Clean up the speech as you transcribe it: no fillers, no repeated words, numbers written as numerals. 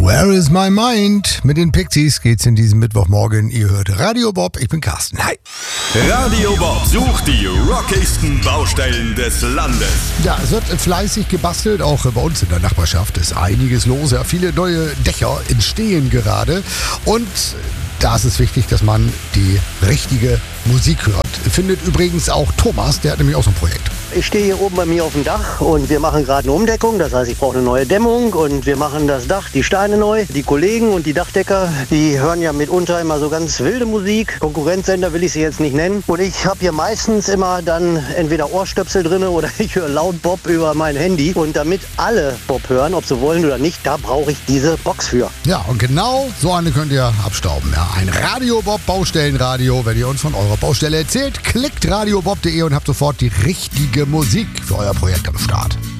Where is my mind? Mit den Pixies geht's in diesem Mittwochmorgen. Ihr hört Radio Bob, ich bin Carsten. Hi. Radio Bob sucht die rockigsten Baustellen des Landes. Ja, es wird fleißig gebastelt, auch bei uns in der Nachbarschaft ist einiges los. Ja, viele neue Dächer entstehen gerade und da ist es wichtig, dass man die richtige Musik hört. Findet übrigens auch Thomas, der hat nämlich auch so ein Projekt. Ich stehe hier oben bei mir auf dem Dach und wir machen gerade eine Umdeckung. Das heißt, ich brauche eine neue Dämmung und wir machen das Dach, die Steine neu. Die Kollegen und die Dachdecker, die hören ja mitunter immer so ganz wilde Musik. Konkurrenzsender will ich sie jetzt nicht nennen. Und ich habe hier meistens immer dann entweder Ohrstöpsel drin oder ich höre laut Bob über mein Handy. Und damit alle Bob hören, ob sie wollen oder nicht, da brauche ich diese Box für. Ja, und genau so eine könnt ihr abstauben. Ja, ein Radio Bob Baustellenradio. Wenn ihr uns von eurer Baustelle erzählt, klickt radiobob.de und habt sofort die richtige Musik für euer Projekt am Start.